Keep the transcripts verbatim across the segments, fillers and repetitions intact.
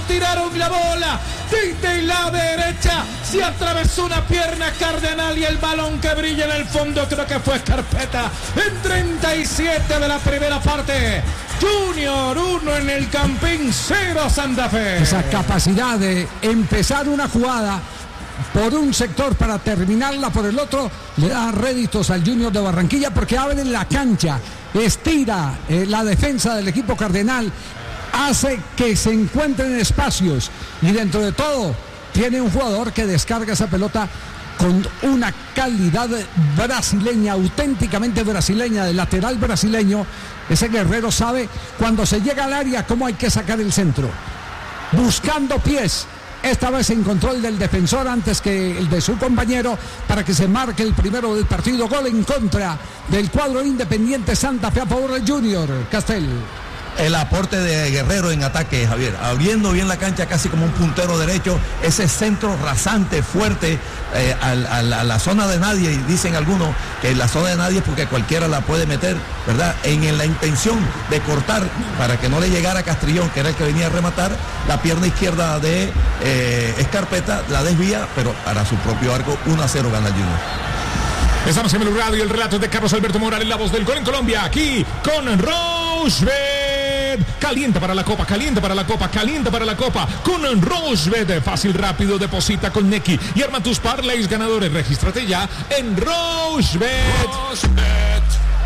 tiraron la bola desde la derecha, se atravesó una pierna cardenal y el balón que brilla en el fondo creo que fue Scarpetta en treinta y siete de la primera parte. Junior uno en el Campín, cero Santa Fe. Esa capacidad de empezar una jugada por un sector para terminarla por el otro le da réditos al Junior de Barranquilla, porque abre la cancha, estira eh, la defensa del equipo cardenal, hace que se encuentren espacios y dentro de todo tiene un jugador que descarga esa pelota con una calidad brasileña, auténticamente brasileña, de lateral brasileño. Ese Guerrero sabe cuando se llega al área cómo hay que sacar el centro, buscando pies. Esta vez encontró el del defensor antes que el de su compañero para que se marque el primero del partido. Gol en contra del cuadro Independiente Santa Fe a favor del Junior. Castel. El aporte de Guerrero en ataque, Javier, abriendo bien la cancha casi como un puntero derecho, ese centro rasante, fuerte, eh, al, al, a la zona de nadie, y dicen algunos que la zona de nadie es porque cualquiera la puede meter, ¿verdad? En, en la intención de cortar para que no le llegara a Castrillón, que era el que venía a rematar, la pierna izquierda de eh, Scarpetta la desvía, pero para su propio arco, uno a cero gana el Junior. Estamos en Blue Radio, el relato es de Carlos Alberto Morales, la voz del gol en Colombia, aquí con Rochebet. Calienta para la copa, calienta para la copa, calienta para la copa con Rochebet. Fácil, rápido, deposita con Neki y arma tus parlays ganadores. Regístrate ya en Rochebet. Rochebet.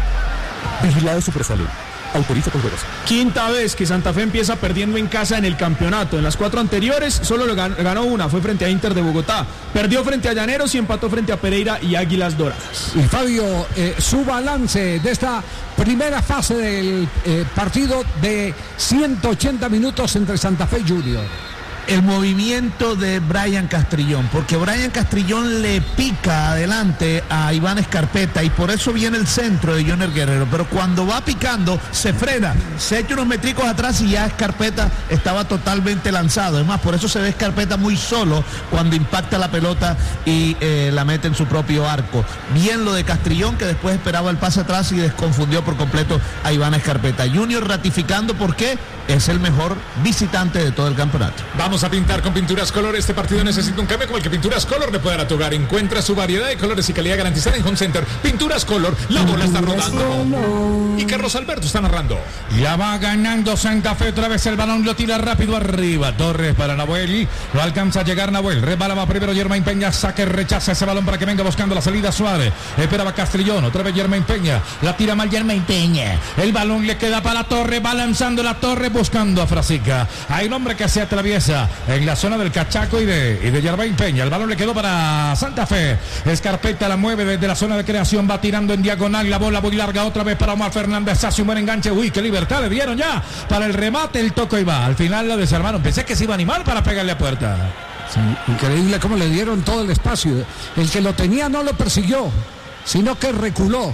Vigilado Supersalud. Autoriza con juegos. Quinta vez que Santa Fe empieza perdiendo en casa en el campeonato. En las cuatro anteriores solo lo ganó, ganó una, fue frente a Inter de Bogotá. Perdió frente a Llaneros y empató frente a Pereira y Águilas Doradas. Y Fabio, eh, su balance de esta primera fase del eh, partido de ciento ochenta minutos entre Santa Fe y Junior. El movimiento de Brian Castrillón, porque Brian Castrillón le pica adelante a Iván Scarpetta y por eso viene el centro de Junior Guerrero, pero cuando va picando se frena, se echa unos metricos atrás y ya Scarpetta estaba totalmente lanzado. Además, por eso se ve Scarpetta muy solo cuando impacta la pelota y eh, la mete en su propio arco. Bien lo de Castrillón, que después esperaba el pase atrás y desconfundió por completo a Iván Scarpetta. Junior ratificando porque es el mejor visitante de todo el campeonato. Vamos a pintar con Pinturas Color. Este partido necesita un cambio como el que Pinturas Color le puede dar a tu hogar. Encuentra su variedad de colores y calidad garantizada en Home Center. Pinturas Color, la bola está rodando. Y Carlos Alberto está narrando. Ya va ganando Santa Fe, otra vez el balón lo tira rápido arriba. Torres para Nahuel, no alcanza a llegar Nahuel. Rebalaba primero Germain Peña, saque, rechaza ese balón para que venga buscando la salida Suárez. Esperaba Castrillón, otra vez Germain Peña, la tira mal Germain Peña. El balón le queda para Torres, va lanzando la Torre buscando a Frasica. Hay un hombre que se atraviesa en la zona del Cachaco y de, y de Germain Peña. El balón le quedó para Santa Fe. Scarpetta la mueve desde la zona de creación, va tirando en diagonal, la bola muy larga otra vez para Omar Fernández. Hace un buen enganche. Uy, qué libertad le dieron ya para el remate. El toco y va. Al final la desarmaron. Pensé que se iba a animar para pegarle a puerta. Sí, increíble cómo le dieron todo el espacio. El que lo tenía no lo persiguió, sino que reculó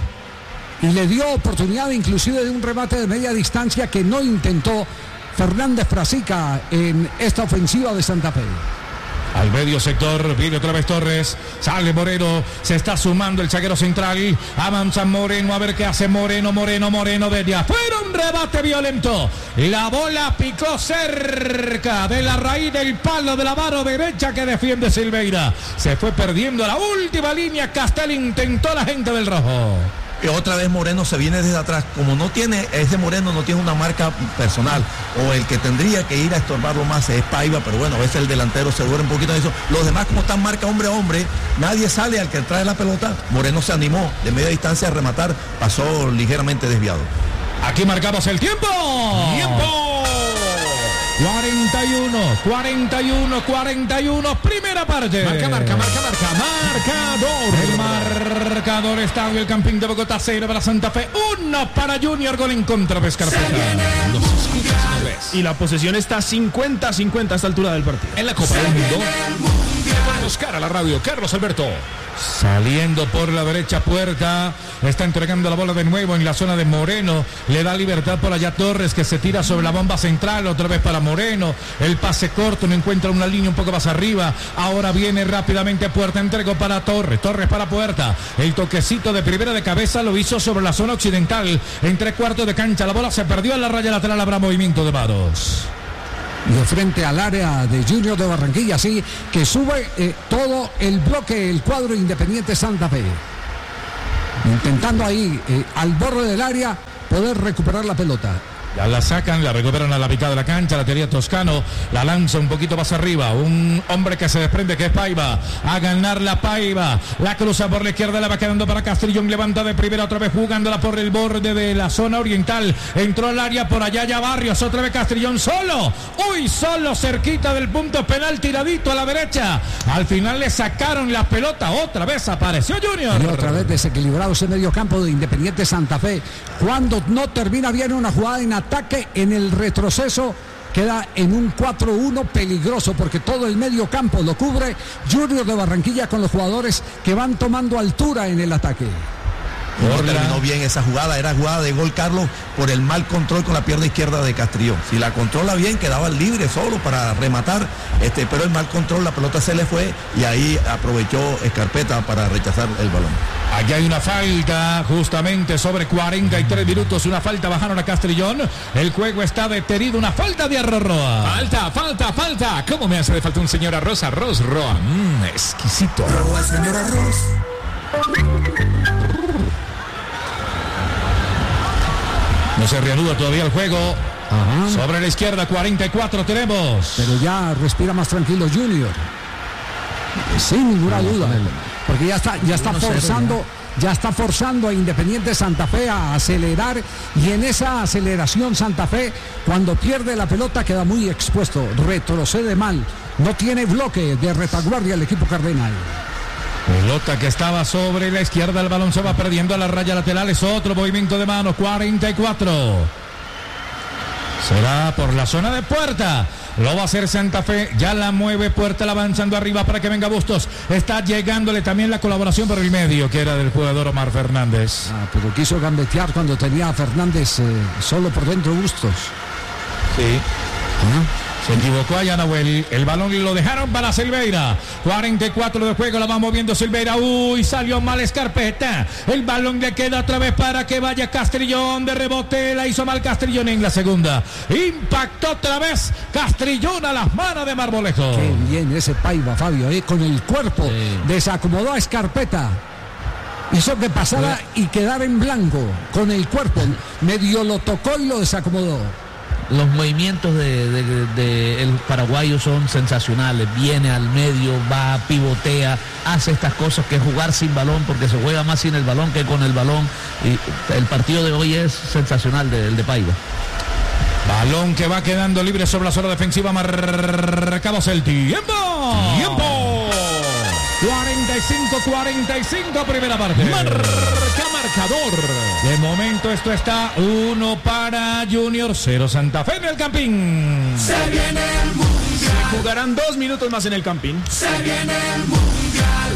y le dio oportunidad inclusive de un remate de media distancia que no intentó Fernández Frasica en esta ofensiva de Santa Fe. Al medio sector, viene otra vez Torres, sale Moreno, se está sumando el zaguero central, avanza Moreno, a ver qué hace Moreno, Moreno, Moreno desde afuera, un rebate violento, la bola picó cerca de la raíz del palo de la mano derecha que defiende Silveira, se fue perdiendo a la última línea, Castel intentó la gente del rojo. Y otra vez Moreno se viene desde atrás, como no tiene, ese Moreno no tiene una marca personal, o el que tendría que ir a estorbarlo más es Paiva, pero bueno, a veces el delantero se duerme un poquito en eso. Los demás, como están marca hombre a hombre, nadie sale al que trae la pelota. Moreno se animó de media distancia a rematar, pasó ligeramente desviado. Aquí marcamos el tiempo. ¡Tiempo! cuarenta y uno, cuarenta y uno, cuarenta y uno, primera parte. Marca, marca, marca, marca, marcador. El marcador está en el Campín de Bogotá, cero para Santa Fe, uno para Junior, gol en contra de Scarpetta. Y la posesión está cincuenta a cincuenta a esta altura del partido. En la Copa del Mundo. Oscar a la radio, Carlos Alberto. Saliendo por la derecha Puerta, está entregando la bola de nuevo en la zona de Moreno, le da libertad por allá Torres que se tira sobre la bomba central, otra vez para Moreno, el pase corto, no encuentra una línea un poco más arriba, ahora viene rápidamente Puerta, entregó para Torres, Torres para Puerta, el toquecito de primera de cabeza lo hizo sobre la zona occidental, en tres cuartos de cancha, la bola se perdió en la raya lateral, habrá movimiento de manos. de frente al área de Junior de Barranquilla, así que sube eh, todo el bloque, el cuadro Independiente Santa Fe, intentando ahí eh, al borde del área poder recuperar la pelota. Ya la sacan, la recuperan a la mitad de la cancha, la teoría Toscano, la lanza un poquito más arriba, un hombre que se desprende que es Paiva, a ganar la Paiva, la cruza por la izquierda, la va quedando para Castrillón, levanta de primera otra vez jugándola por el borde de la zona oriental, entró al área por allá ya Barrios, otra vez Castrillón solo, uy, solo cerquita del punto penal, tiradito a la derecha, al final le sacaron la pelota, otra vez apareció Junior. Y otra vez desequilibrado ese medio campo de Independiente Santa Fe, cuando no termina bien una jugada en ataque, en el retroceso queda en un cuatro uno peligroso porque todo el medio campo lo cubre Junior de Barranquilla con los jugadores que van tomando altura en el ataque. No terminó bien esa jugada, era jugada de gol, Carlos, por el mal control con la pierna izquierda de Castrillón. Si la controla bien, quedaba libre solo para rematar, este, pero el mal control, la pelota se le fue y ahí aprovechó Scarpetta para rechazar el balón. Aquí hay una falta justamente sobre cuarenta y tres minutos, una falta, bajaron a Castrillón, el juego está detenido, una falta de Arroz Roa. Falta, falta, falta. ¿Cómo me hace de falta un señor arroz? Arroz Roa. Mmm, exquisito. Roa, señor Arroz. No se reanuda todavía el juego. Ajá. Sobre la izquierda, cuarenta y cuatro tenemos. Pero ya respira más tranquilo Junior. Sin ninguna duda. Porque ya está, ya está forzando, ya está forzando a Independiente Santa Fe a acelerar. Y en esa aceleración Santa Fe, cuando pierde la pelota, queda muy expuesto. Retrocede mal. No tiene bloque de retaguardia el equipo cardenal. Pelota que estaba sobre la izquierda, el balón se va perdiendo a la raya lateral, es otro movimiento de manos, cuarenta y cuatro. Será por la zona de Puerta, lo va a hacer Santa Fe, ya la mueve Puerta, la avanzando arriba para que venga Bustos, está llegándole también la colaboración por el medio, que era del jugador Omar Fernández. Ah, pero quiso gambetear cuando tenía a Fernández eh, solo por dentro Bustos. Sí. ¿Ah? Se equivocó allá Nahuel, el balón lo dejaron para Silveira, cuarenta y cuatro de juego, la va moviendo Silveira, uy, salió mal Scarpetta, el balón le queda otra vez para que vaya Castrillón, de rebote, la hizo mal Castrillón en la segunda, impactó otra vez Castrillón a las manos de Marmolejo. Qué bien ese Paiva, Fabio, eh, con el cuerpo, sí. Desacomodó a Scarpetta. Hizo que pasara y quedara en blanco con el cuerpo, medio lo tocó y lo desacomodó. Los movimientos de, de, de, de el paraguayo son sensacionales. Viene al medio, va, pivotea, hace estas cosas que jugar sin balón, porque se juega más sin el balón que con el balón. Y el partido de hoy es sensacional del de, de Paiva. Balón que va quedando libre sobre la zona defensiva. Marcamos el tiempo. Tiempo. cuarenta y cinco cuarenta y cinco primera parte. Marca marcador. De momento esto está uno para Junior, cero Santa Fe en el Campín. Se viene el mundial. Se jugarán dos minutos más en el Campín. Se viene el mundial.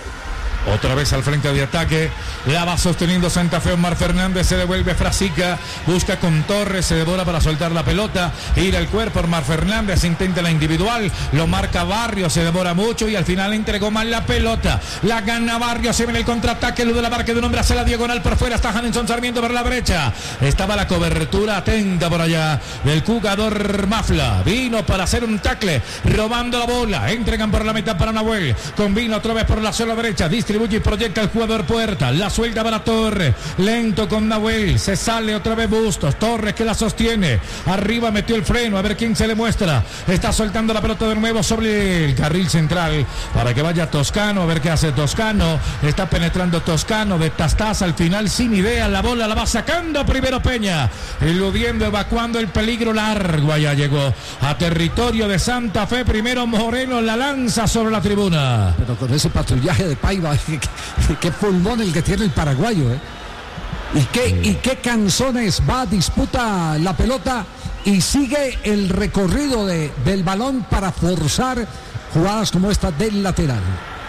Otra vez al frente de ataque, la va sosteniendo Santa Fe, Omar Fernández, se devuelve Frasica, busca con Torres, se devora para soltar la pelota, gira el cuerpo, Omar Fernández intenta la individual, lo marca Barrios, se demora mucho y al final entregó mal la pelota, la gana Barrios, se viene el contraataque, lo de la marca de un hombre hace la diagonal por fuera, está Hanenson Sarmiento por la derecha, estaba la cobertura atenta por allá del jugador Mafla, vino para hacer un tackle, robando la bola, entregan por la mitad para Nahuel, combina otra vez por la zona derecha, distribuye y proyecta el jugador Puerta, la suelta para Torres, lento con Nahuel, se sale otra vez Bustos, Torres que la sostiene, arriba metió el freno, a ver quién se le muestra, está soltando la pelota de nuevo sobre el carril central, para que vaya Toscano, a ver qué hace Toscano, está penetrando Toscano de Tastaz, al final sin idea, la bola la va sacando primero Peña, eludiendo, evacuando el peligro largo, allá llegó a territorio de Santa Fe, primero Moreno la lanza sobre la tribuna. Pero con ese patrullaje de Paiva, qué pulmón el que tiene el paraguayo, ¿eh? ¿Y qué, y qué canzones va, disputa la pelota y sigue el recorrido de, del balón para forzar jugadas como esta del lateral?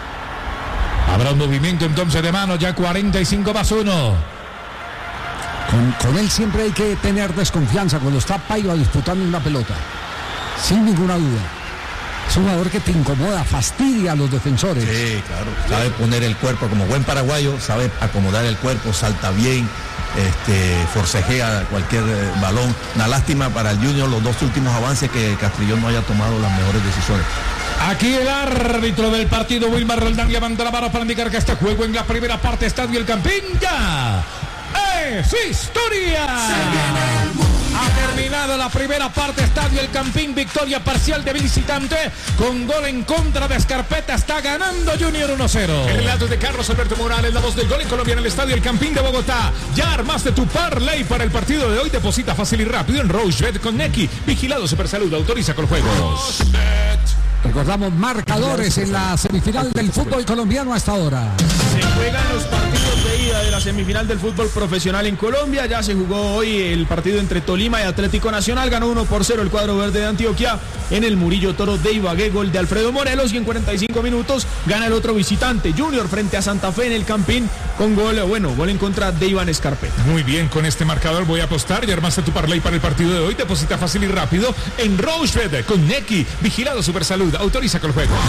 Habrá un movimiento entonces de mano, ya cuarenta y cinco más uno. Con, con él siempre hay que tener desconfianza cuando está Paiva disputando una pelota, sin ninguna duda. Es un jugador que te incomoda, fastidia a los defensores. Sí, claro. Sabe poner el cuerpo como buen paraguayo, sabe acomodar el cuerpo, salta bien, este, forcejea cualquier eh, balón. Una lástima para el Junior los dos últimos avances, que Castrillón no haya tomado las mejores decisiones. Aquí el árbitro del partido, Wilmar Roldán, levanta la mano para indicar que este juego en la primera parte, Estadio El Campín, ya es historia. Ha terminado la primera parte, Estadio El Campín, victoria parcial de visitante, con gol en contra de Scarpetta, está ganando Junior uno cero. El relato de Carlos Alberto Morales, la voz del gol en Colombia en el Estadio El Campín de Bogotá. Ya armaste tu parlay para el partido de hoy, deposita fácil y rápido en Rochebet con Neki, vigilado Supersalud, autoriza con juegos. Recordamos marcadores en la semifinal del fútbol colombiano hasta ahora. Se juegan los partidos de ida de la semifinal del fútbol profesional en Colombia. Ya se jugó hoy el partido entre Tolima y Atlético Nacional. Ganó uno por cero el cuadro verde de Antioquia en el Murillo Toro de Ibagué, gol de Alfredo Morelos. Y en cuarenta y cinco minutos gana el otro visitante, Junior, frente a Santa Fe en el Campín, con gol, bueno, gol en contra de Iván Escarpeta. Muy bien, con este marcador voy a apostar. Ya armaste tu parlay para el partido de hoy, deposita fácil y rápido en Rochebet con Neki, vigilado Supersalud, autoriza con juegos.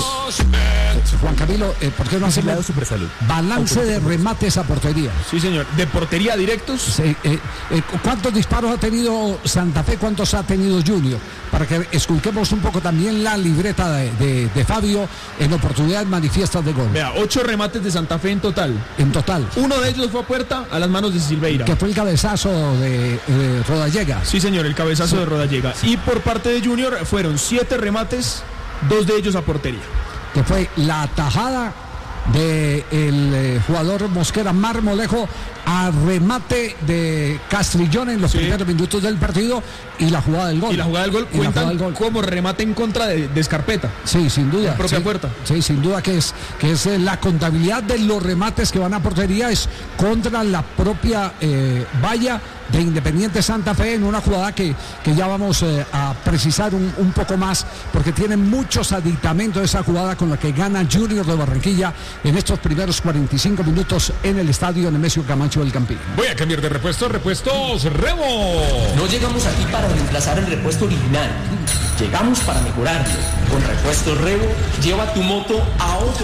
Juan Camilo, eh, ¿por qué no hacemos balance de remates a portería? Sí, señor. ¿De portería directos? Sí, eh, eh, ¿cuántos disparos ha tenido Santa Fe? ¿Cuántos ha tenido Junior? Para que esculquemos un poco también la libreta de, de, de Fabio en oportunidades manifiestas de gol. Vea, ocho remates de Santa Fe en total. En total. Uno de ellos fue a puerta, a las manos de Silveira. Que fue el cabezazo de, de Rodallega. Sí, señor, el cabezazo sí. de Rodallega. Y por parte de Junior fueron siete remates, dos de ellos a portería. Que fue la tajada del eh, jugador Mosquera Marmolejo a remate de Castrillón en los sí. primeros minutos del partido, y la jugada del gol. Y la jugada del gol cuentan gol. como remate en contra de, de Escarpeta. Sí, sin duda. En propia sí, puerta. Sí, sin duda que es, que es eh, la contabilidad de los remates que van a portería es contra la propia eh, valla de Independiente Santa Fe, en una jugada que, que ya vamos eh, a precisar un, un poco más, porque tiene muchos aditamentos esa jugada con la que gana Junior de Barranquilla en estos primeros cuarenta y cinco minutos en el estadio Nemesio Camacho del Campín. Voy a cambiar de repuesto, repuestos Rebo. No llegamos aquí para reemplazar el repuesto original, llegamos para mejorarlo. Con repuestos Rebo, lleva tu moto a otro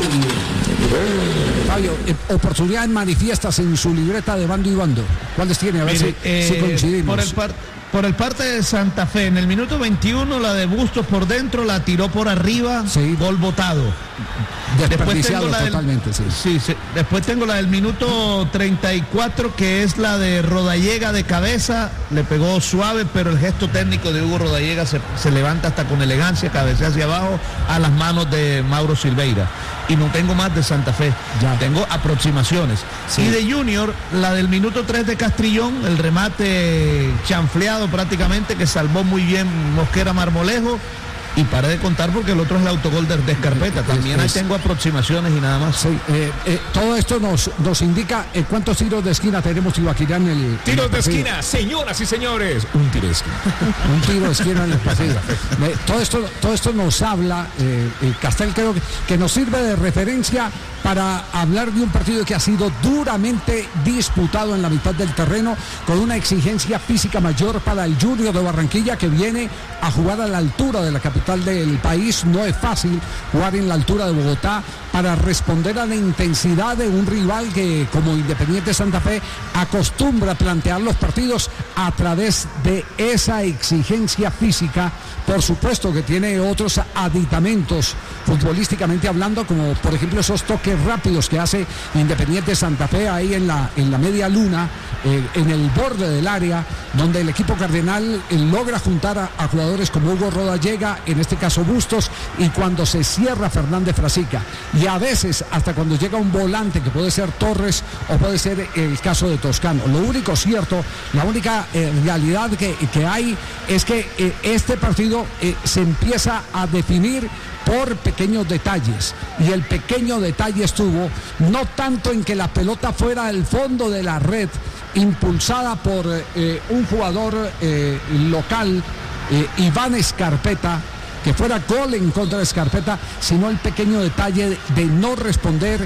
nivel. Fabio, eh, oportunidades manifiestas en su libreta de bando y bando. ¿Cuáles tiene? A ver Mire, si, eh, si coincidimos. Por el, par, por el parte de Santa Fe, en el minuto veintiuno, la de Bustos por dentro, la tiró por arriba, sí. Gol botado. Desperdiciado después tengo totalmente, del, sí. Sí, sí. Después tengo la del minuto treinta y cuatro, que es la de Rodallega de cabeza, le pegó suave, pero el gesto técnico de Hugo Rodallega se, se levanta hasta con elegancia, cabecea hacia abajo a las manos de Mauro Silveira. Y no tengo más de Santa Fe, ya tengo aproximaciones. Sí. Y de Junior, la del minuto tres de Castrillón, el remate chanfleado prácticamente, que salvó muy bien Mosquera Marmolejo. Y paré de contar porque el otro es el autogol de, de Escarpeta. También ahí tengo aproximaciones y nada más. Sí, eh, eh, todo esto nos, nos indica eh, cuántos tiros de esquina tenemos, Ibaquirá, en el... Tiros de esquina, señoras y señores. Un tiro de esquina. Un tiro de esquina en el partido. Eh, todo, esto, todo esto nos habla, eh, eh, Castel, creo que, que nos sirve de referencia para hablar de un partido que ha sido duramente disputado en la mitad del terreno, con una exigencia física mayor para el Junior de Barranquilla, que viene a jugar a la altura de la capital del país. No es fácil jugar en la altura de Bogotá para responder a la intensidad de un rival que, como Independiente Santa Fe, acostumbra a plantear los partidos a través de esa exigencia física. Por supuesto que tiene otros aditamentos futbolísticamente hablando, como por ejemplo esos toques rápidos que hace Independiente Santa Fe ahí en la, en la media luna, eh, en el borde del área, donde el equipo cardenal eh, logra juntar a, a jugadores como Hugo Rodallega, en este caso Bustos, y cuando se cierra Fernández Frasica, y a veces hasta cuando llega un volante que puede ser Torres o puede ser el caso de Toscano. Lo único cierto, la única eh, realidad que, que hay es que eh, este partido eh, se empieza a definir por pequeños detalles, y el pequeño detalle estuvo no tanto en que la pelota fuera al fondo de la red, impulsada por eh, un jugador eh, local, eh, Iván Escarpeta, que fuera gol en contra de Escarpeta, sino el pequeño detalle de, de no responder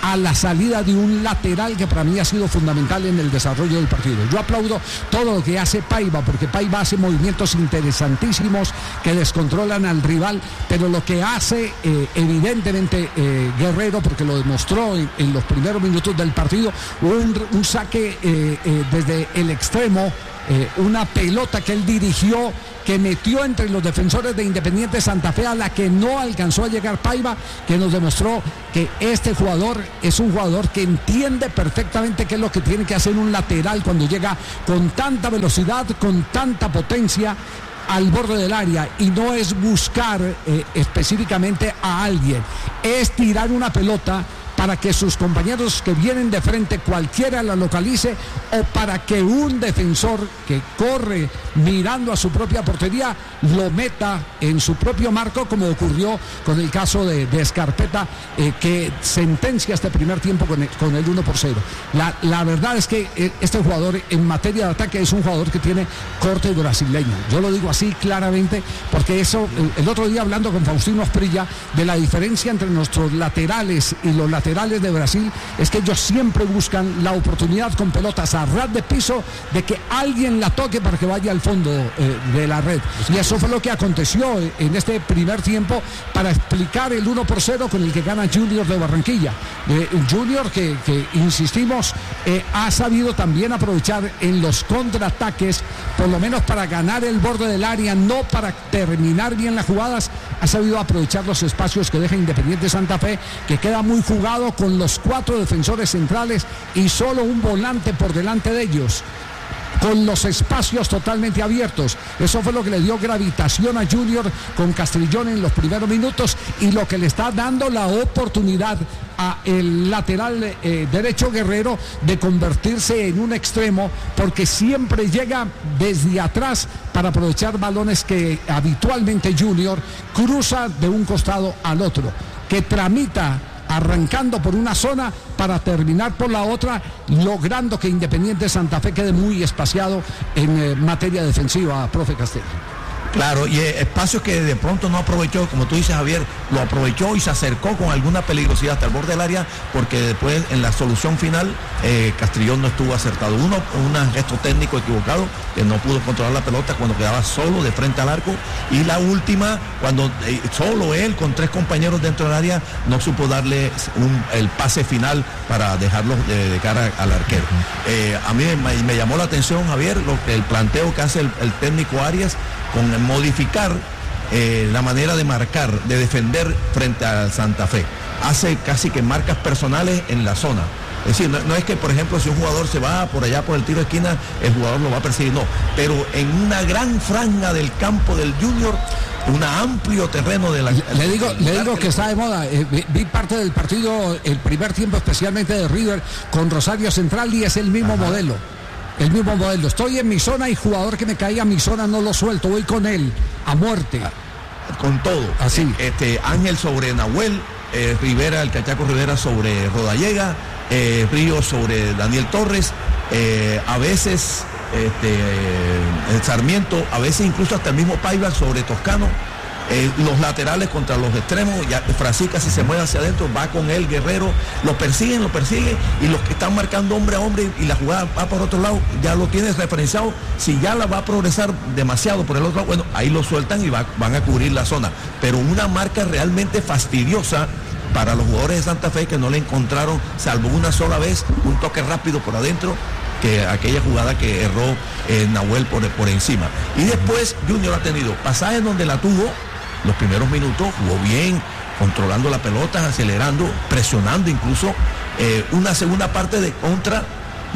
a la salida de un lateral que para mí ha sido fundamental en el desarrollo del partido. Yo aplaudo todo lo que hace Paiva, porque Paiva hace movimientos interesantísimos que descontrolan al rival, pero lo que hace eh, evidentemente eh, Guerrero, porque lo demostró en, en los primeros minutos del partido, un, un saque eh, eh, desde el extremo, eh, una pelota que él dirigió, que metió entre los defensores de Independiente Santa Fe, a la que no alcanzó a llegar Paiva, que nos demostró que este jugador es un jugador que entiende perfectamente qué es lo que tiene que hacer un lateral cuando llega con tanta velocidad, con tanta potencia al borde del área, y no es buscar eh, específicamente a alguien, es tirar una pelota para que sus compañeros que vienen de frente cualquiera la localice, o para que un defensor que corre mirando a su propia portería lo meta en su propio marco, como ocurrió con el caso de, de Scarpetta, eh, que sentencia este primer tiempo con el, con el uno por cero. La, la verdad es que eh, este jugador en materia de ataque es un jugador que tiene corte brasileño. Yo lo digo así claramente, porque eso, el, el otro día hablando con Faustino Asprilla de la diferencia entre nuestros laterales y los laterales de Brasil, es que ellos siempre buscan la oportunidad con pelotas a ras de piso de que alguien la toque para que vaya al fondo eh, de la red, y eso fue lo que aconteció en este primer tiempo para explicar el uno por cero con el que gana Junior de Barranquilla. eh, Junior que, que insistimos eh, ha sabido también aprovechar en los contraataques, por lo menos para ganar el borde del área, no para terminar bien las jugadas, ha sabido aprovechar los espacios que deja Independiente Santa Fe, que queda muy jugado con los cuatro defensores centrales y solo un volante por delante de ellos, con los espacios totalmente abiertos. Eso fue lo que le dio gravitación a Junior con Castrillón en los primeros minutos, y lo que le está dando la oportunidad a el lateral eh, derecho Guerrero de convertirse en un extremo, porque siempre llega desde atrás para aprovechar balones que habitualmente Junior cruza de un costado al otro, que tramita arrancando por una zona para terminar por la otra, logrando que Independiente Santa Fe quede muy espaciado en eh, materia defensiva, profe Castillo. Claro, y espacios que de pronto no aprovechó, como tú dices, Javier, lo aprovechó y se acercó con alguna peligrosidad hasta el borde del área, porque después en la solución final eh, Castrillón no estuvo acertado. Uno, un gesto técnico equivocado, que no pudo controlar la pelota cuando quedaba solo de frente al arco, y la última, cuando eh, solo él con tres compañeros dentro del área no supo darle un, el pase final para dejarlos de, de cara al arquero. Eh, a mí me, me llamó la atención, Javier, lo, el planteo que hace el, el técnico Arias con modificar eh, la manera de marcar, de defender frente al Santa Fe. Hace casi que marcas personales en la zona. Es decir, no, no es que, por ejemplo, si un jugador se va por allá por el tiro de esquina, el jugador lo va a perseguir, no. Pero en una gran franja del campo del Junior, un amplio terreno de la... Le digo, le digo que está de moda. Eh, vi, vi parte del partido, el primer tiempo especialmente de River, con Rosario Central, y es el mismo Ajá. modelo. El mismo modelo. Estoy en mi zona y jugador que me caía a mi zona no lo suelto, voy con él a muerte. Con todo. Así. Este, Ángel sobre Nahuel, eh, Rivera, el Cachaco Rivera sobre Rodallega, eh, Ríos sobre Daniel Torres, eh, a veces este, eh, Sarmiento, a veces incluso hasta el mismo Paiva sobre Toscano. Eh, los laterales contra los extremos, ya Frasica si se mueve hacia adentro, va con él Guerrero, lo persiguen, lo persiguen, y los que están marcando hombre a hombre y la jugada va por otro lado, ya lo tienes referenciado. Si ya la va a progresar demasiado por el otro lado, bueno, ahí lo sueltan y va, van a cubrir la zona, pero una marca realmente fastidiosa para los jugadores de Santa Fe, que no le encontraron, salvo una sola vez, un toque rápido por adentro, que aquella jugada que erró eh, Nahuel por, por encima. Y después Junior ha tenido pasajes donde la tuvo. Los primeros minutos jugó bien, controlando la pelota, acelerando, presionando incluso. Eh, una segunda parte de contra,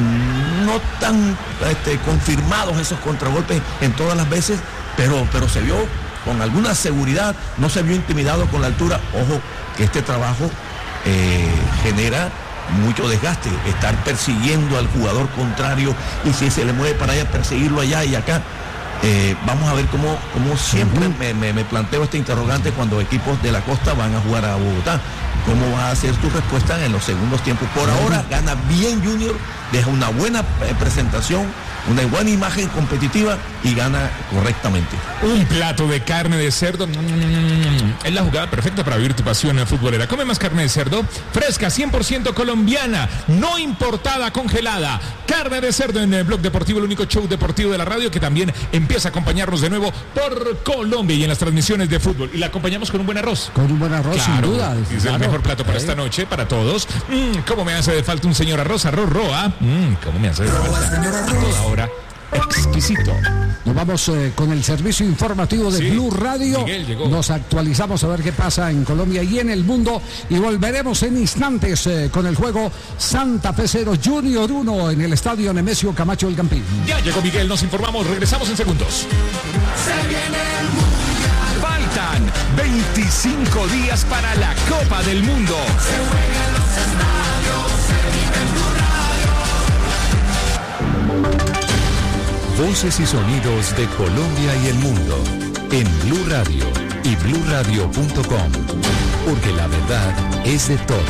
no tan este, confirmados esos contragolpes en todas las veces, pero, pero se vio con alguna seguridad, no se vio intimidado con la altura. Ojo, que este trabajo eh, genera mucho desgaste, estar persiguiendo al jugador contrario, y si se le mueve para allá, perseguirlo allá y acá. Eh, vamos a ver cómo, cómo siempre uh-huh. me, me, me planteo este interrogante cuando equipos de la costa van a jugar a Bogotá. ¿Cómo va a ser tu respuesta en los segundos tiempos? Por uh-huh. ahora gana bien Junior, deja una buena eh, presentación, una buena imagen competitiva y gana correctamente. Un plato de carne de cerdo, mm, es la jugada perfecta para vivir tu pasión futbolera. Come más carne de cerdo, fresca, cien por ciento colombiana, no importada, congelada. Carne de cerdo en el Blog Deportivo, el único show deportivo de la radio que también empieza a acompañarnos de nuevo por Colombia y en las transmisiones de fútbol. Y la acompañamos con un buen arroz. Con un buen arroz, claro, sin duda. Es claro. el mejor plato para ¿Eh? esta noche, para todos. Mm, ¿Cómo me hace de falta un señor arroz? Arroz Roa. Mm, ¿Cómo me hace de falta? A toda hora. Exquisito. Nos vamos eh, con el servicio informativo de sí, Blue Radio. Nos actualizamos a ver qué pasa en Colombia y en el mundo. Y volveremos en instantes eh, con el juego Santa Fe cero, Junior uno en el estadio Nemesio Camacho del Campín. Ya llegó Miguel, nos informamos. Regresamos en segundos. Se viene el mundial. Faltan veinticinco días para la Copa del Mundo. Se juega en los estadios. Se vive en Blue Radio. Voces y sonidos de Colombia y el mundo en Blue Radio y blue radio punto com, porque la verdad es de todos.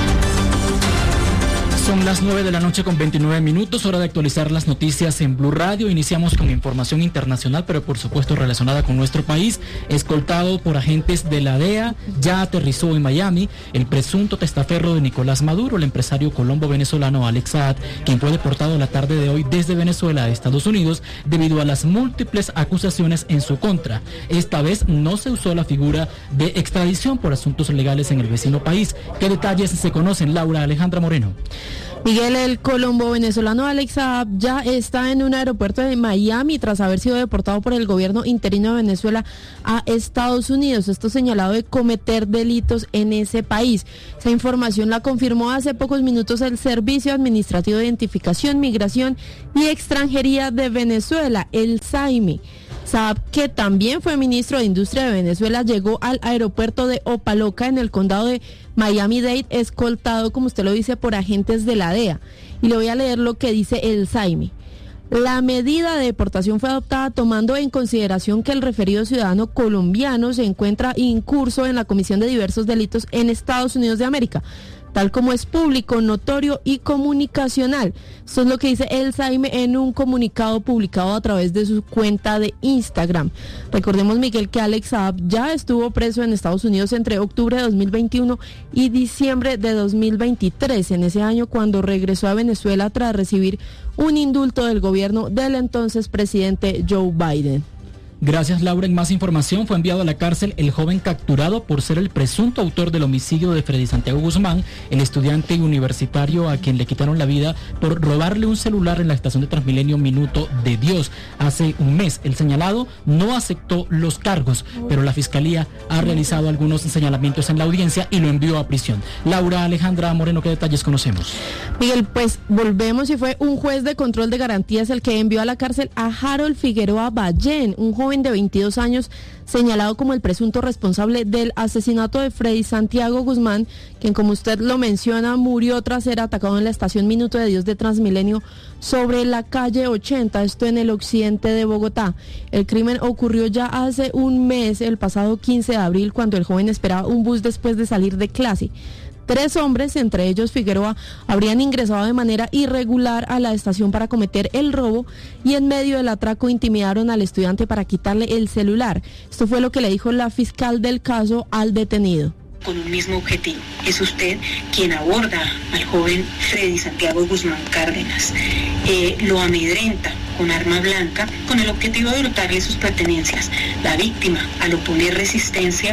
Son las nueve de la noche con veintinueve minutos, hora de actualizar las noticias en Blue Radio. Iniciamos con información internacional, pero por supuesto relacionada con nuestro país. Escoltado por agentes de la D E A, ya aterrizó en Miami el presunto testaferro de Nicolás Maduro, el empresario colombo-venezolano Alex Saad, quien fue deportado la tarde de hoy desde Venezuela a Estados Unidos debido a las múltiples acusaciones en su contra. Esta vez no se usó la figura de extradición por asuntos legales en el vecino país. ¿Qué detalles se conocen, Laura Alejandra Moreno? Miguel, el colombo-venezolano Alex Saab ya está en un aeropuerto de Miami tras haber sido deportado por el gobierno interino de Venezuela a Estados Unidos. Esto señalado de cometer delitos en ese país. Esa información la confirmó hace pocos minutos el Servicio Administrativo de Identificación, Migración y Extranjería de Venezuela, el S A I M E. Saab, que también fue ministro de Industria de Venezuela, llegó al aeropuerto de Opaloca en el condado de Miami-Dade, escoltado, como usted lo dice, por agentes de la D E A. Y le voy a leer lo que dice el S A I M E. La medida de deportación fue adoptada tomando en consideración que el referido ciudadano colombiano se encuentra incurso en la comisión de diversos delitos en Estados Unidos de América, tal como es público, notorio y comunicacional. Esto es lo que dice el S A I M E en un comunicado publicado a través de su cuenta de Instagram. Recordemos, Miguel, que Alex Saab ya estuvo preso en Estados Unidos entre octubre de dos mil veintiuno y diciembre de dos mil veintitrés, en ese año cuando regresó a Venezuela tras recibir un indulto del gobierno del entonces presidente Joe Biden. Gracias, Laura. En más información, fue enviado a la cárcel el joven capturado por ser el presunto autor del homicidio de Freddy Santiago Guzmán, el estudiante universitario a quien le quitaron la vida por robarle un celular en la estación de Transmilenio Minuto de Dios. Hace un mes, el señalado no aceptó los cargos, pero la Fiscalía ha realizado algunos señalamientos en la audiencia y lo envió a prisión. Laura Alejandra Moreno, ¿qué detalles conocemos? Miguel, pues volvemos y fue un juez de control de garantías el que envió a la cárcel a Harold Figueroa Ballén, un joven de veintidós años señalado como el presunto responsable del asesinato de Freddy Santiago Guzmán, quien, como usted lo menciona, murió tras ser atacado en la estación Minuto de Dios de Transmilenio sobre la calle ochenta, esto en el occidente de Bogotá. El crimen ocurrió ya hace un mes, el pasado quince de abril, cuando el joven esperaba un bus después de salir de clase. Tres hombres, entre ellos Figueroa, habrían ingresado de manera irregular a la estación para cometer el robo y en medio del atraco intimidaron al estudiante para quitarle el celular. Esto fue lo que le dijo la fiscal del caso al detenido. Con un mismo objetivo. Es usted quien aborda al joven Freddy Santiago Guzmán Cárdenas, eh, lo amedrenta con arma blanca con el objetivo de hurtarle sus pertenencias. La víctima, al oponer resistencia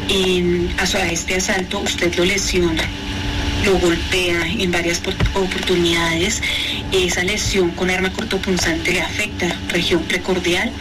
en, a, a este asalto, usted lo lesiona, lo golpea en varias oportunidades. Esa lesión con arma cortopunzante le afecta región precordial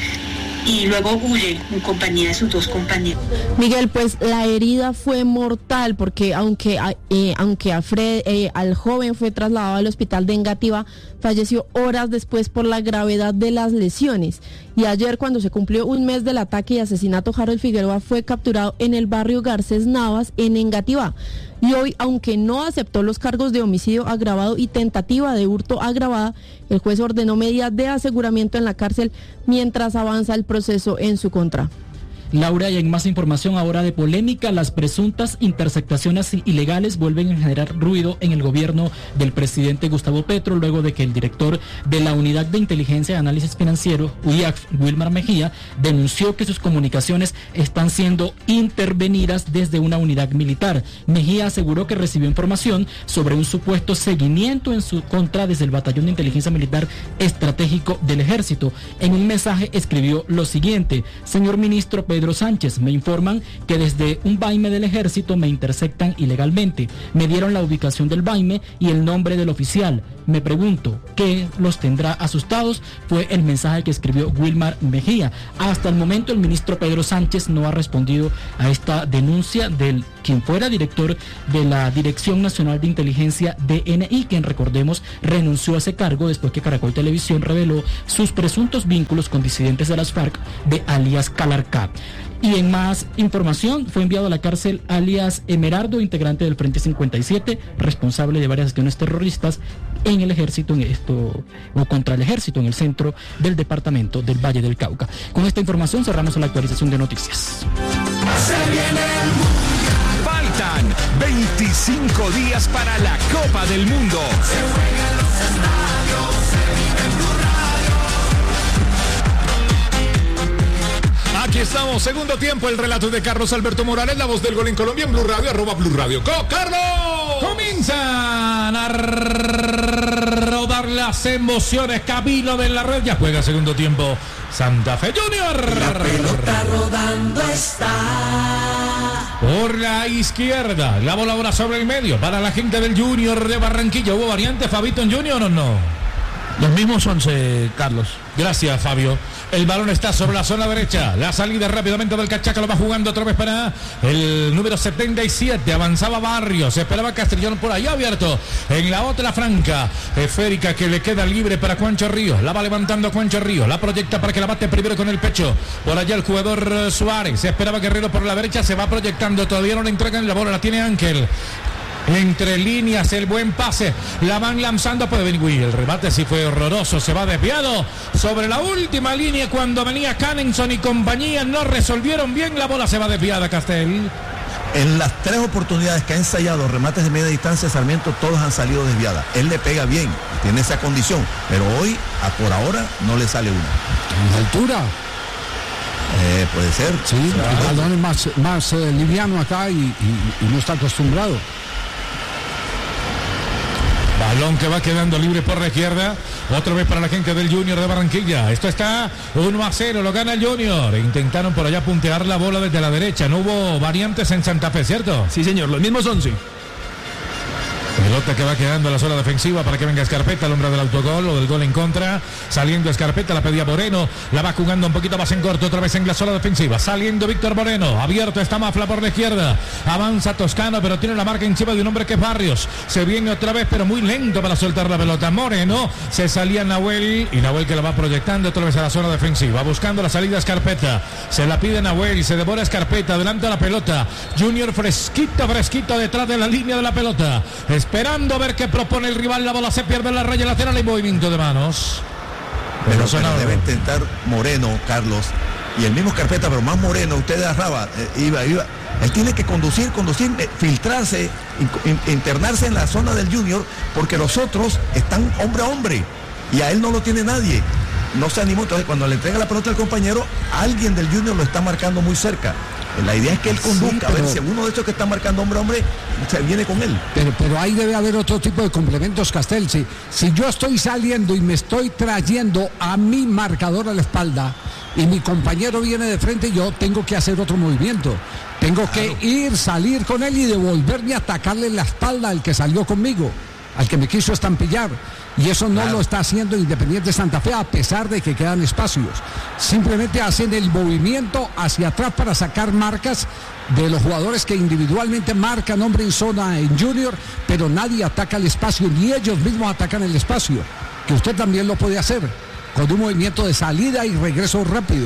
y luego huye en compañía de sus dos compañeros. Miguel, pues la herida fue mortal porque aunque, eh, aunque a Fred, eh, al joven fue trasladado al hospital de Engativá, falleció horas después por la gravedad de las lesiones. Y ayer, cuando se cumplió un mes del ataque y asesinato, Harold Figueroa fue capturado en el barrio Garcés Navas, en Engativá. Y hoy, aunque no aceptó los cargos de homicidio agravado y tentativa de hurto agravada, el juez ordenó medidas de aseguramiento en la cárcel mientras avanza el proceso en su contra. Laura, y en más información ahora de polémica, las presuntas interceptaciones ilegales vuelven a generar ruido en el gobierno del presidente Gustavo Petro, luego de que el director de la Unidad de Inteligencia y Análisis Financiero, U I A F, Wilmar Mejía, denunció que sus comunicaciones están siendo intervenidas desde una unidad militar. Mejía aseguró que recibió información sobre un supuesto seguimiento en su contra desde el Batallón de Inteligencia Militar Estratégico del Ejército. En un mensaje escribió lo siguiente: señor ministro Pedro Sánchez, me informan que desde un vaime del Ejército me interceptan ilegalmente. Me dieron la ubicación del vaime y el nombre del oficial. Me pregunto, ¿qué los tendrá asustados? Fue el mensaje que escribió Wilmar Mejía. Hasta el momento el ministro Pedro Sánchez no ha respondido a esta denuncia del quien fuera director de la Dirección Nacional de Inteligencia D N I, quien, recordemos, renunció a ese cargo después que Caracol Televisión reveló sus presuntos vínculos con disidentes de las FARC de alias Calarcá. Y en más información, fue enviado a la cárcel alias Emerardo, integrante del Frente cincuenta y siete, responsable de varias acciones terroristas en el ejército, en esto, o contra el ejército en el centro del departamento del Valle del Cauca. Con esta información cerramos la actualización de noticias. Se viene el mundial. Faltan veinticinco días para la Copa del Mundo. Se juega en los estadios, se vive en Blue Radio. Aquí estamos, segundo tiempo, el relato de Carlos Alberto Morales, la voz del gol en Colombia, en Blue Radio, arroba Blue Radio. ¡Go, Carlos! Comienzan a rodar las emociones. Camilo de la Red ya juega segundo tiempo. Santa Fe Junior. La pelota rodando está. Por la izquierda, la bola ahora sobre el medio para la gente del Junior de Barranquilla. ¿Hubo variante, Fabito, en Junior o no? Los mismos once, Carlos. Gracias, Fabio. El balón está sobre la zona derecha. La salida rápidamente del Cachaca, lo va jugando otra vez para el número setenta y siete. Avanzaba Barrios, esperaba Castrillón por ahí abierto. En la otra franca esférica que le queda libre para Juancho Ríos. La va levantando Juancho Ríos. La proyecta para que la bate primero con el pecho. Por allá el jugador Suárez. Se esperaba Guerrero por la derecha. Se va proyectando. Todavía no le entregan la bola. La tiene Ángel. Entre líneas, el buen pase, la van lanzando, puede venir, uy, el remate sí fue horroroso, se va desviado sobre la última línea cuando venía Canenson y compañía, no resolvieron bien, la bola se va desviada, Castel. En las tres oportunidades que ha ensayado remates de media distancia, Sarmiento, todas han salido desviadas. Él le pega bien, tiene esa condición, pero hoy, a por ahora, no le sale una. ¿En la altura? Eh, puede ser. Sí, el balón es más, más eh, liviano acá y, y, y no está acostumbrado. Balón que va quedando libre por la izquierda. Otra vez para la gente del Junior de Barranquilla. Esto está uno a cero, lo gana el Junior. Intentaron por allá puntear la bola desde la derecha. No hubo variantes en Santa Fe, ¿cierto? Sí, señor, los mismos once. Pelota que va quedando en la zona defensiva para que venga Escarpeta, el hombre del autogol o del gol en contra. Saliendo Escarpeta, la pedía Moreno. La va jugando un poquito más en corto, otra vez en la zona defensiva. Saliendo Víctor Moreno. Abierto está Mafla por la izquierda. Avanza Toscano, pero tiene la marca encima de un hombre que es Barrios. Se viene otra vez, pero muy lento para soltar la pelota. Moreno. Se salía Nahuel. Y Nahuel que la va proyectando otra vez a la zona defensiva. Buscando la salida Escarpeta. Se la pide Nahuel. Se devora Escarpeta. Adelanta la pelota. Junior fresquito, fresquito detrás de la línea de la pelota. Esperando a ver qué propone el rival, la bola se pierde en la raya lateral y movimiento de manos. Pero, pero, pero debe intentar Moreno, Carlos, y el mismo Carpeta, pero más Moreno, usted arraba, eh, iba, iba. Él tiene que conducir, conducir, eh, filtrarse, in, in, internarse en la zona del Junior, porque los otros están hombre a hombre, y a él no lo tiene nadie. No se animó, entonces cuando le entrega la pelota al compañero, alguien del Junior lo está marcando muy cerca. La idea es que él conduzca, sí, pero, a ver si uno de estos que está marcando hombre a hombre se viene con él. Pero, pero ahí debe haber otro tipo de complementos, Castel. Si, si yo estoy saliendo y me estoy trayendo a mi marcador a la espalda y mi compañero viene de frente, yo tengo que hacer otro movimiento. Tengo claro. que ir, salir con él y devolverme a atacarle la espalda al que salió conmigo, al que me quiso estampillar. Y eso no claro. lo está haciendo Independiente Santa Fe, a pesar de que quedan espacios. Simplemente hacen el movimiento hacia atrás para sacar marcas de los jugadores que individualmente marcan hombre en zona en Junior, pero nadie ataca el espacio, ni ellos mismos atacan el espacio, que usted también lo puede hacer, con un movimiento de salida y regreso rápido.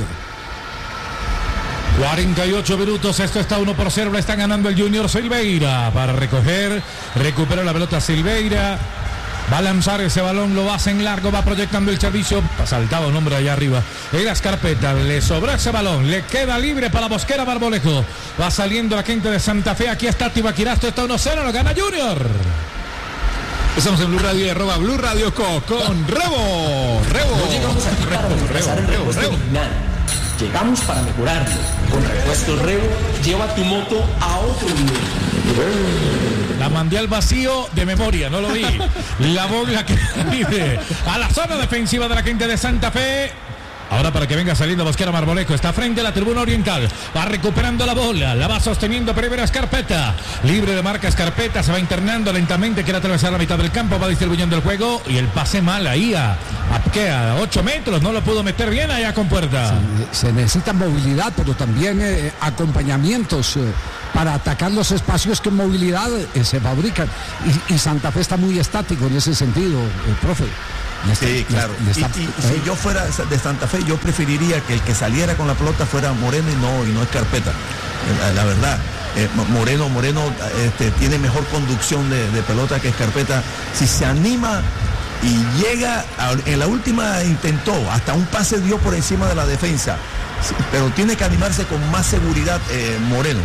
cuarenta y ocho minutos, esto está uno por cero, le está ganando el Junior. Silveira para recoger, recupera la pelota Silveira. Va a lanzar ese balón, lo hace en largo, va proyectando el servicio. Ha saltado un hombre allá arriba. Era Escarpeta, le sobró ese balón, le queda libre para Mosquera Marmolejo. Va saliendo la gente de Santa Fe. Aquí está Tibaquirasto, está uno cero, lo gana Junior. Estamos en Blue Radio y arroba Blue Radio Co con Rebo. Rebo. No llegamos aquí para reemplazar el repuesto original. Llegamos para mejorarlo. Con Repuestos Rebo, lleva tu moto a otro nivel. La mandé al vacío de memoria, no lo vi. La bola que vive a la zona defensiva de la gente de Santa Fe. Ahora para que venga saliendo Mosquera Marmolejo, está frente a la tribuna oriental, va recuperando la bola, la va sosteniendo primero Escarpeta, libre de marca Escarpeta, se va internando lentamente, quiere atravesar la mitad del campo, va distribuyendo el juego y el pase mal ahí a, a, ¿qué? a ocho metros, no lo pudo meter bien allá con Puerta. Sí, se necesita movilidad, pero también eh, acompañamientos eh, para atacar los espacios que en movilidad eh, se fabrican y, y Santa Fe está muy estático en ese sentido, eh, profe. Sí, está, claro. Y, está, y, y si yo fuera de Santa Fe, yo preferiría que el que saliera con la pelota fuera Moreno y no, y no Escarpeta. La, la verdad, eh, Moreno, Moreno este, tiene mejor conducción de, de pelota que Escarpeta. Si se anima y llega, a, en la última intentó, hasta un pase dio por encima de la defensa, sí, pero tiene que animarse con más seguridad eh, Moreno.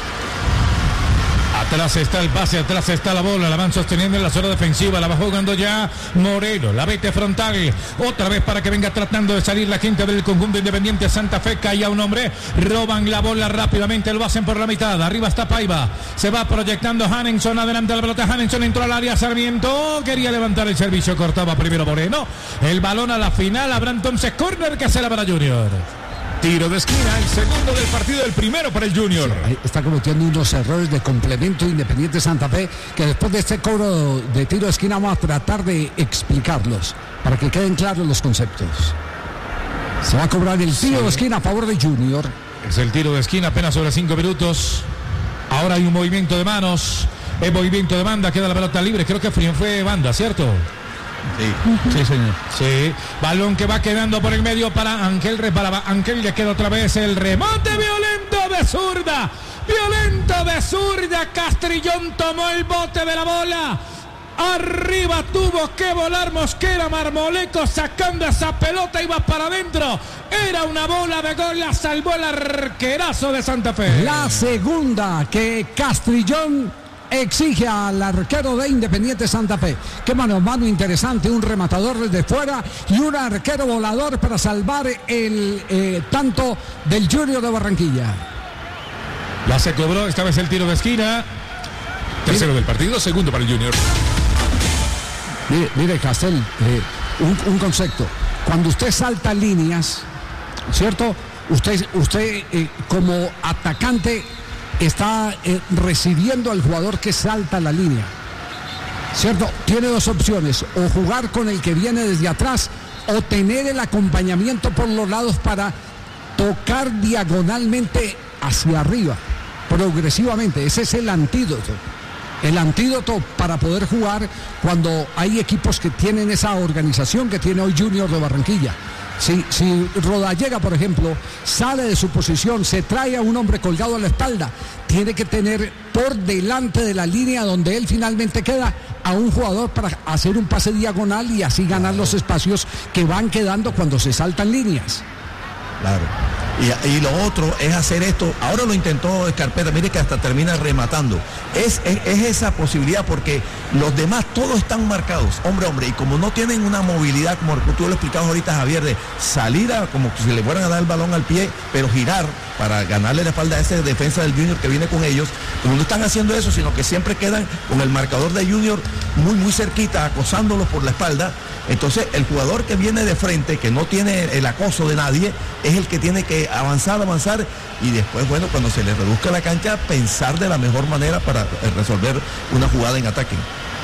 Atrás está el pase, atrás está la bola, la van sosteniendo en la zona defensiva, la va jugando ya Moreno, la vete frontal, otra vez para que venga tratando de salir la gente del conjunto Independiente Santa Fe, caía un hombre, roban la bola rápidamente, lo hacen por la mitad, arriba está Paiva, se va proyectando Hanenson, adelante la pelota, Hanenson entró al área, Sarmiento, quería levantar el servicio, cortaba primero Moreno, el balón a la final, habrá entonces córner que será para Junior. Tiro de esquina, el segundo del partido, el primero para el Junior. Sí, está cometiendo unos errores de complemento Independiente Santa Fe, que después de este cobro de tiro de esquina vamos a tratar de explicarlos, para que queden claros los conceptos. Se va a cobrar el tiro sí. de esquina a favor de Junior. Es el tiro de esquina, apenas sobre cinco minutos. Ahora hay un movimiento de manos, el movimiento de banda, queda la pelota libre, creo que fue banda, ¿cierto? Sí. sí, señor. Sí, balón que va quedando por el medio para Ángel, reparaba Ángel, le queda otra vez el remate violento de zurda, violento de zurda, Castrillón tomó el bote de la bola, arriba tuvo que volar Mosquera Marmolejo sacando esa pelota, iba para adentro, era una bola de gol, la salvó el arquerazo de Santa Fe. La segunda que Castrillón exige al arquero de Independiente Santa Fe. Qué mano a mano interesante, un rematador desde fuera y un arquero volador para salvar el eh, tanto del Junior de Barranquilla. La se cobró, esta vez el tiro de esquina. Tercero del partido, segundo para el Junior. Mire, mire Castel, eh, un, un concepto. Cuando usted salta líneas, ¿cierto? Usted, usted eh, como atacante está eh, recibiendo al jugador que salta la línea, ¿cierto? Tiene dos opciones, o jugar con el que viene desde atrás o tener el acompañamiento por los lados para tocar diagonalmente hacia arriba, progresivamente. Ese es el antídoto. El antídoto para poder jugar cuando hay equipos que tienen esa organización que tiene hoy Junior de Barranquilla. Si, si Rodallega, por ejemplo, sale de su posición, se trae a un hombre colgado a la espalda, tiene que tener por delante de la línea donde él finalmente queda a un jugador para hacer un pase diagonal y así ganar los espacios que van quedando cuando se saltan líneas. Claro. Y, y lo otro es hacer esto, ahora lo intentó Escarpeta, mire que hasta termina rematando. Es, es, es esa posibilidad porque los demás todos están marcados, hombre, hombre, y como no tienen una movilidad, como tú lo explicabas ahorita, Javier, de salir a, como si le fueran a dar el balón al pie, pero girar para ganarle la espalda a esa defensa del Junior que viene con ellos, como no están haciendo eso, sino que siempre quedan con el marcador de Junior muy, muy cerquita, acosándolos por la espalda. Entonces el jugador que viene de frente, que no tiene el acoso de nadie, es el que tiene que avanzar, avanzar y después, bueno, cuando se le reduzca la cancha, pensar de la mejor manera para resolver una jugada en ataque.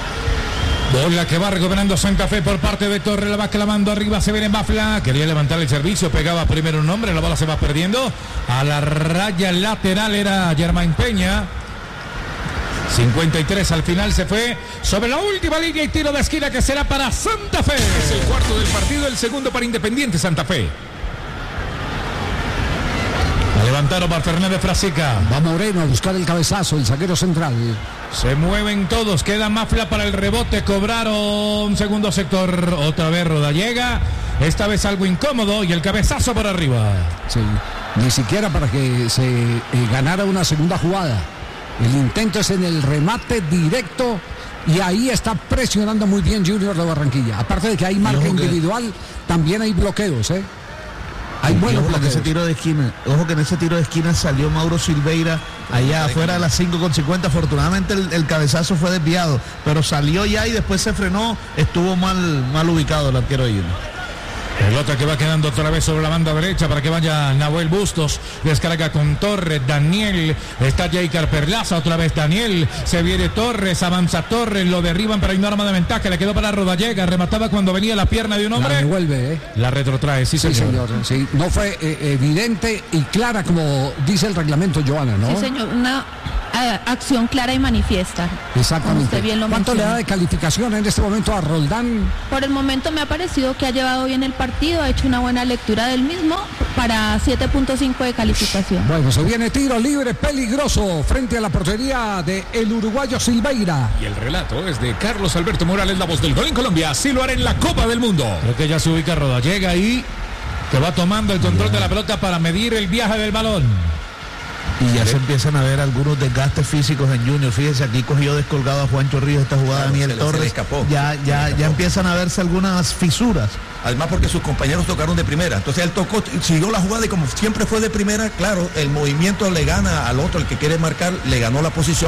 Bola que va recuperando Santa Fe por parte de Torre, la va clavando arriba, se viene Bafla, quería levantar el servicio, pegaba primero un hombre, la bola se va perdiendo, a la raya lateral era Germán Peña. cincuenta y tres al final se fue sobre la última línea y tiro de esquina que será para Santa Fe. Es el cuarto del partido, el segundo para Independiente Santa Fe. La Levantaron para Fernández Frasica. Va Moreno a buscar el cabezazo, el zaguero central. Se mueven todos, queda Mafla para el rebote, cobraron segundo sector, otra vez Rodallega, esta vez algo incómodo y el cabezazo por arriba. Sí, ni siquiera para que se eh, ganara una segunda jugada. El intento es en el remate directo y ahí está presionando muy bien Junior de Barranquilla. Aparte de que hay marca individual, también hay bloqueos, ¿eh? Hay buenos ojo que en bloqueos. ese tiro de esquina, ojo que en ese tiro de esquina salió Mauro Silveira allá afuera de las cinco con cincuenta. Afortunadamente el, el cabezazo fue desviado, pero salió ya y después se frenó. Estuvo mal, mal ubicado el arquero de Junior. Pelota que va quedando otra vez sobre la banda derecha para que vaya Nahuel Bustos. Descarga con Torres, Daniel. Está Jaicar Perlaza, otra vez Daniel. Se viene Torres, avanza Torres, lo derriban pero hay una arma de ventaja. Le quedó para Rodallega, remataba cuando venía la pierna de un hombre. La devuelve, ¿eh? La retrotrae, sí, Sí, señor. señor. Sí, no fue eh, evidente y clara como dice el reglamento, Joana, ¿no? Sí, señor, una eh, acción clara y manifiesta. Exactamente. Usted bien lo ¿Cuánto le menciona. da de calificación en este momento a Roldán? Por el momento me ha parecido que ha llevado bien el partido, ha hecho una buena lectura del mismo para siete punto cinco de calificación. Bueno, se viene tiro libre peligroso frente a la portería de el uruguayo Silveira. Y el relato es de Carlos Alberto Morales, la voz del gol en Colombia. Así lo hará en la Copa del Mundo. Creo que ya se ubica Rodallega ahí, que va tomando el control de la pelota para medir el viaje del balón. Y ya se empiezan a ver algunos desgastes físicos en Junior. Fíjese, aquí cogió descolgado a Juancho Ríos esta jugada. Claro, Daniel se le- se le Torres. escapó. Ya, ya, ya empiezan a verse algunas fisuras. Además porque sus compañeros tocaron de primera. Entonces él tocó, siguió la jugada y como siempre fue de primera, claro, el movimiento le gana al otro, el que quiere marcar, le ganó la posición.